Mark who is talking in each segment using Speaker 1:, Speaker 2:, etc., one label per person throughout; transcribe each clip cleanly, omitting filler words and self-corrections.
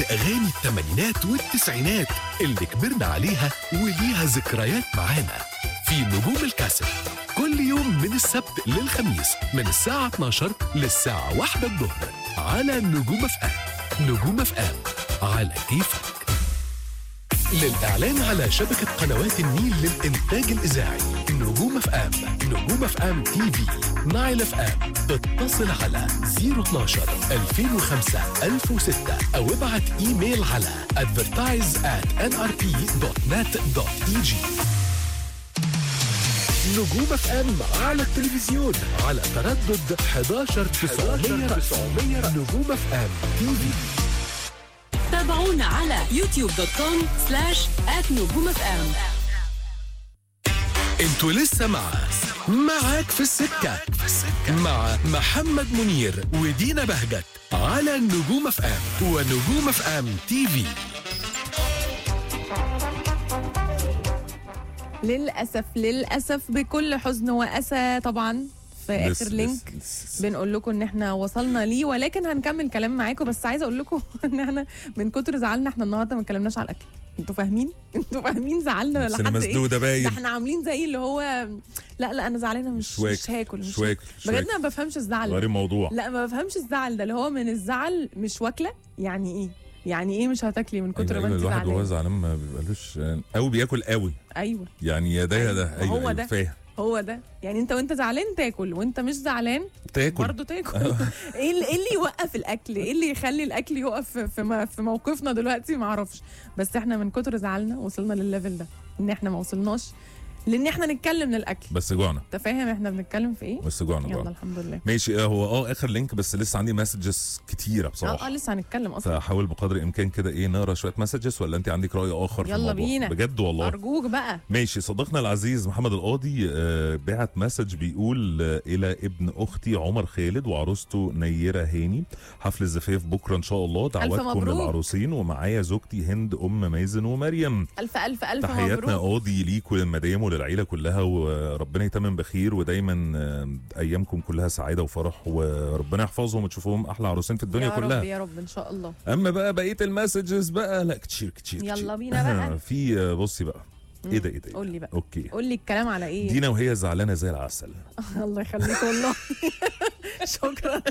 Speaker 1: كل أغاني الثمانينات والتسعينات اللي كبرنا عليها وليها ذكريات معانا في نجوم الكاسيت كل يوم من السبت للخميس من الساعة 12 للساعة 1 الظهر على نجوم اف ام. نجوم اف ام على كيفك. للإعلان على شبكة قنوات النيل للإنتاج الإذاعي نجوم اف ام، نجوم اف ام تي في، نايل اف ام، اتصل على 012 2005 1006 أو ابعت إيميل على advertise@nrp.net.eg. نجوم اف ام على التلفزيون على تردد 11900 نجوم اف ام تي في.
Speaker 2: تابعونا على youtube.com/@نجوم اف ام.
Speaker 1: انتوا لسه معاك في السكة مع محمد منير ودينا بهجت على نجوم اف ام ونجوم اف ام تي في.
Speaker 3: للأسف بكل حزن وأسى طبعا في آخر لينك بنقول لكم ان احنا وصلنا ليه، ولكن هنكمل كلام معاكم. بس عايزه اقول لكم ان احنا من كتر زعلنا احنا النهارده ما اتكلمناش على الاكل. انتوا فاهمين زعلنا لحد ايه؟
Speaker 4: مسدوده باين.
Speaker 3: ده احنا عاملين زي اللي هو لا انا زعلانه مش هاكل بجد ما بفهمش الزعل.
Speaker 4: غير الموضوع.
Speaker 3: لا ما بفهمش الزعل ده اللي هو من الزعل مش واكله. يعني ايه مش هتاكلي من كتر ما انت
Speaker 4: زعلانه؟ الواحد وهو زعلان ما بيبقالوش قوي بياكل قوي.
Speaker 3: ايوه
Speaker 4: يعني يا ده يا ده. ايوه
Speaker 3: هو ده
Speaker 4: فاهم.
Speaker 3: هو ده يعني انت وانت زعلان تاكل وانت مش زعلان
Speaker 4: تاكل
Speaker 3: برضه تاكل. ايه اللي يوقف الاكل؟ ايه اللي يخلي الاكل يقف في موقفنا دلوقتي؟ ما اعرفش. بس احنا من كتر زعلنا وصلنا للليفل ده ان احنا ما وصلناش لان احنا نتكلم للاكل.
Speaker 4: بس جوعنا.
Speaker 3: انت فاهم احنا بنتكلم في ايه؟
Speaker 4: بس جوعنا.
Speaker 3: يلا الحمد لله.
Speaker 4: ماشي. هو اخر لينك بس لسه عندي مسجز كتيره بصراحه.
Speaker 3: لسه هنتكلم اصلا.
Speaker 4: فحاول بقدر الامكان كده نقرا شويه مسجز، ولا انت عندك راي اخر في الموضوع؟
Speaker 3: يلا بينا
Speaker 4: بجد والله
Speaker 3: ارجوك بقى.
Speaker 4: ماشي. صديقنا العزيز محمد القاضي بعت مسج بيقول الى ابن اختي عمر خالد وعروسته نيره هاني حفل الزفاف بكره ان شاء الله. دعواتكم للعروسين ومعايا زوجتي هند ام مازن ومريم.
Speaker 3: الف الف الف
Speaker 4: تحياتنا
Speaker 3: مبروك.
Speaker 4: قاضي ليك وللمدام وللعيله كلها، وربنا يتمم بخير ودايما ايامكم كلها سعاده وفرح، وربنا يحفظهم وتشوفوهم احلى عروسين في الدنيا كلها.
Speaker 3: يا رب يا رب ان شاء الله.
Speaker 4: اما بقى بقيه المسجز بقى لا كتير
Speaker 3: يلا بينا بقى.
Speaker 4: في بصي بقى ايه ده
Speaker 3: قول لي بقى.
Speaker 4: اوكي
Speaker 3: قول لي الكلام على ايه؟
Speaker 4: دينا وهي زعلانه زي العسل.
Speaker 3: الله يخليك والله. شكرا.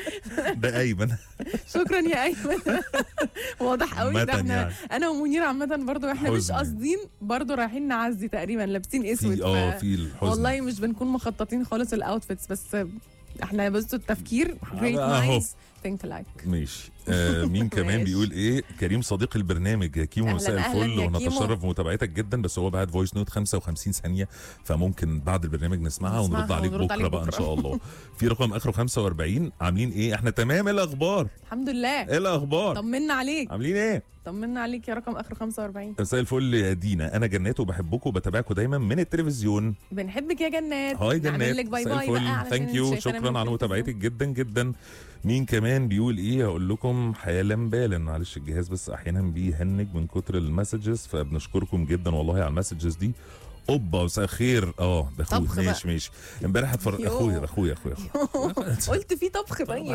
Speaker 4: ده ايمن.
Speaker 3: شكرا يا ايمن. واضح قوي ده احنا يعني. انا ومنير عامه برضو احنا مش قاصدين برضو رايحين نعزي تقريبا لابسين اسود.
Speaker 4: في الحزن
Speaker 3: والله مش بنكون مخططين خالص الاوتفيتس، بس احنا بس التفكير great minds think alike.
Speaker 4: ماشي. مين كمان بيقول ايه؟ كريم صديق البرنامج يا كيمو مساء الفل ونتشرف بمتابعتك جدا، بس هو بعت فويس نوت 55 ثانيه فممكن بعد البرنامج نسمعها ونرد عليك بكره بقى ان شاء الله. في رقم اخره 45. عاملين ايه؟ احنا تمام. الاخبار
Speaker 3: الحمد لله.
Speaker 4: ايه الاخبار؟
Speaker 3: طمنا عليك.
Speaker 4: عاملين ايه؟
Speaker 3: طمنا عليك يا رقم اخره 45.
Speaker 4: مساء الفل يا دينا، انا جنات وبحبكم وبتابعكم دايما من التلفزيون.
Speaker 3: بنحبك يا جنات.
Speaker 4: هاي جنات.
Speaker 3: نعمل لك باي باي بقى.
Speaker 4: ثانك يو. شكرا على متابعتك جدا جدا. مين كمان بيقول ايه؟ هقول لكم حالا بالا. معلش الجهاز بس احيانا بيهنج من كتر المسجز، فبنشكركم جدا والله على المسجز دي. اوبا مساء الخير. ده اخويا. ماشي. امبارح اتفرج. اخويا
Speaker 3: قلت في طبخ طيب.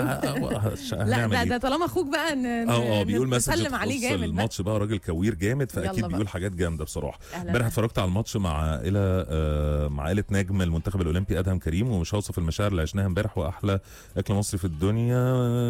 Speaker 3: لا ده طالما اخوك بقى
Speaker 4: بيقول مسج
Speaker 3: نسلم عليه جامد.
Speaker 4: الماتش بقى راجل كوير جامد، فاكيد بيقول حاجات جامده بصراحه. امبارح اتفرجت على الماتش مع عائله نجم المنتخب الاولمبي ادهم كريم، ومش هوصف المشاعر اللي عشناها امبارح. واحلى اكل مصري في الدنيا.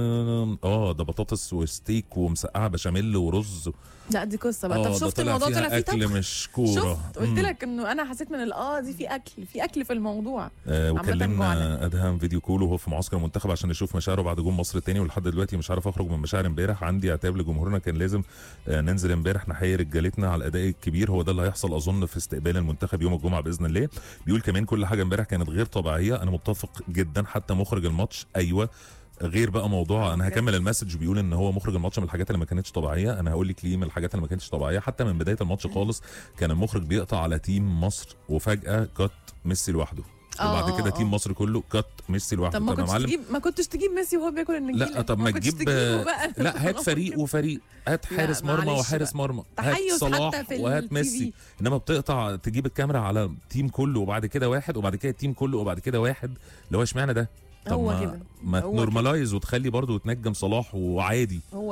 Speaker 4: ده بطاطس وستيك ومسقعه بشاميل ورز.
Speaker 3: لا دي قصه بقى. طب شفت الموضوع طلع فيه
Speaker 4: اكل مش كوره.
Speaker 3: قلت لك انه انا حسيت من دي في اكل في الموضوع.
Speaker 4: وكلمنا ادهم فيديو كول وهو في معسكر المنتخب عشان يشوف مشاعره بعد جون مصر الثاني، ولحد دلوقتي مش عارف اخرج من مشاعر امبارح. عندي عتاب لجمهورنا، كان لازم ننزل امبارح نحيي رجالتنا على الاداء الكبير. هو ده اللي هيحصل اظن في استقبال المنتخب يوم الجمعه باذن الله. بيقول كمان كل حاجه امبارح كانت غير طبيعيه. انا متفق جدا، حتى مخرج الماتش. ايوه غير بقى موضوع. انا هكمل المسج. بيقول ان هو مخرج الماتش من الحاجات اللي ما كانتش طبيعيه. انا هقول لك ليه من الحاجات اللي ما كانتش طبيعيه. حتى من بدايه الماتش خالص كان المخرج بيقطع على تيم مصر وفجاه كات ميسي لوحده، وبعد كده تيم مصر كله كات ميسي لوحده.
Speaker 3: طب ما كنتش تجيب ميسي وهو بياكل النجيله.
Speaker 4: لا طب ما تجيب لا هات فريق وفريق. هات حارس مرمى وحارس مرمى. هات صلاح وهات ميسي. انما بتقطع تجيب الكاميرا على تيم كله وبعد كده واحد وبعد كده التيم كله وبعد كده واحد. اللي هو اشمعنى ده؟ طب ما تنورمالايز وتخلي برضه وتنجم صلاح وعادي.
Speaker 3: هو كده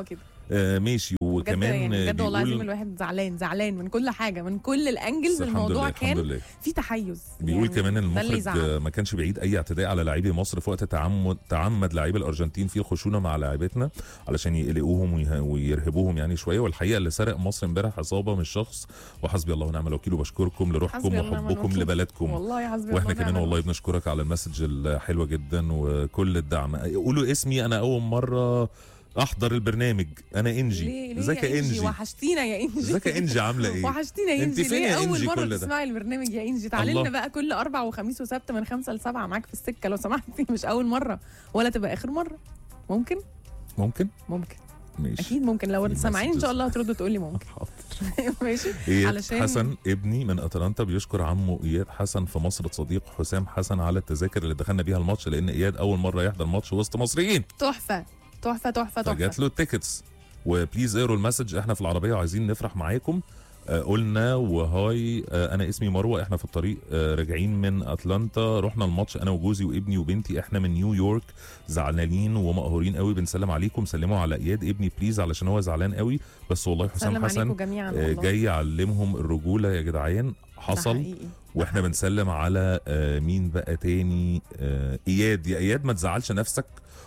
Speaker 4: ماشي. وكمان
Speaker 3: يعني بجد والله العظيم
Speaker 4: بيقول
Speaker 3: الواحد زعلان من كل حاجه، من كل الانجلز. الموضوع كان في تحيز.
Speaker 4: بيقول
Speaker 3: يعني
Speaker 4: كمان
Speaker 3: ده اللي
Speaker 4: المخرج
Speaker 3: يزعل.
Speaker 4: ما كانش بعيد اي اعتداء على لاعبي مصر في وقت تعمد لاعبي الارجنتين في الخشونه مع لاعبتنا علشان يقلقوهم ويرهبوهم يعني شويه. والحقيقه اللي سرق مصر امبارح عصابه مش شخص، وحسبي الله ونعم الوكيل. وبشكركم لروحكم
Speaker 3: حسبي الله ونعم
Speaker 4: وحبكم
Speaker 3: الوكيل.
Speaker 4: لبلدكم.
Speaker 3: والله حسبي
Speaker 4: واحنا
Speaker 3: الله
Speaker 4: كمان
Speaker 3: ونعم
Speaker 4: والله بنشكرك على المسج الحلوه جدا وكل الدعم. قولوا اسمي، انا اول مره احضر البرنامج. انا انجي. ازيك يا انجي؟
Speaker 3: وحشتينا يا انجي.
Speaker 4: ازيك يا انجي؟ عامله ايه؟
Speaker 3: وحشتينا يا
Speaker 4: انت
Speaker 3: انجي.
Speaker 4: فين
Speaker 3: ليه
Speaker 4: يا
Speaker 3: اول
Speaker 4: إنجي
Speaker 3: مره
Speaker 4: كل ده؟
Speaker 3: تسمعي البرنامج يا انجي؟ تعالي لنا بقى كل اربع وخميس وسبت من 5 ل 7 معاك في السكه لو سمحتي. مش اول مره ولا تبقى اخر مره. ممكن
Speaker 4: ماشي.
Speaker 3: اكيد ممكن. لو سامعين ان شاء الله هتردوا تقول لي ممكن. ماشي.
Speaker 4: إياد حسن ابني من اتلانتا بيشكر عمه اياد حسن في مصر صديق حسام حسن على التذاكر اللي دخلنا بيها الماتش، لان اياد اول مره يحضر ماتش وسط مصريين.
Speaker 3: تحفه تحفه تحفه تحفه.
Speaker 4: فجات له التيكتس. وبليز اقروا المسج، احنا في العربيه وعايزين نفرح معاكم. قلنا وهاي. انا اسمي مروه، احنا في الطريق راجعين من اتلانتا. رحنا الماتش انا وجوزي وابني وبنتي، احنا من نيويورك زعلانين ومقهورين قوي. بنسلم عليكم، سلموا على اياد ابني بليز علشان هو زعلان قوي. بس والله حسام حسن جاي يعلمهم الرجوله يا جدعان. حصل. واحنا بنسلم على مين بقى تاني؟ اياد. يا اياد ما تزعلش نفسك،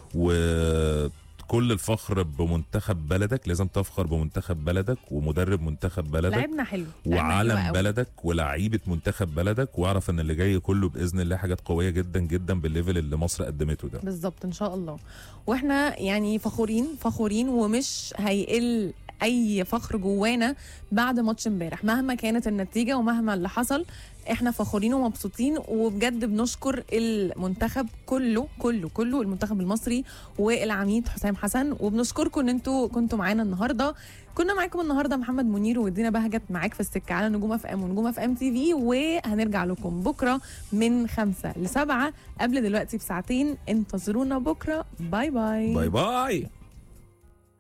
Speaker 4: وكل الفخر بمنتخب بلدك. لازم تفخر بمنتخب بلدك ومدرب منتخب بلدك.
Speaker 3: لعبنا حلو
Speaker 4: وعالم بلدك ولعيبه منتخب بلدك. واعرف ان اللي جاي كله باذن الله حاجات قويه جدا جدا بالليفل اللي مصر قدمته ده.
Speaker 3: بالظبط ان شاء الله. واحنا يعني فخورين ومش هيقل اي فخر جوانا بعد ماتش امبارح مهما كانت النتيجه ومهما اللي حصل. احنا فخورين ومبسوطين وبجد بنشكر المنتخب كله المنتخب المصري والعميد حسام حسن. وبنشكركم ان انتوا كنتوا معانا النهارده. كنا معاكم النهارده محمد منير ودينا بهجت معاك في السكه على نجوم اف ام ونجوم اف ام تي في. وهنرجع لكم بكره من 5 ل 7 قبل دلوقتي بساعتين. انتظرونا بكره. باي باي.
Speaker 4: باي باي.